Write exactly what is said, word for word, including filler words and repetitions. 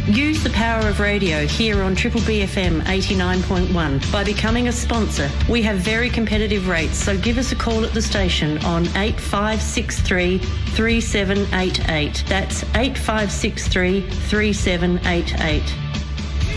Use the power of radio here on Triple B F M eighty-nine point one by becoming a sponsor. We have very competitive rates, so give us a call at the station on eight five six three, three seven eight eight. That's eight five six three, three seven eight eight.